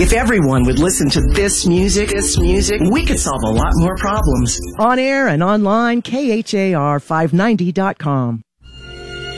If everyone would listen to this music, we could solve a lot more problems. On air and online, KHAR590.com.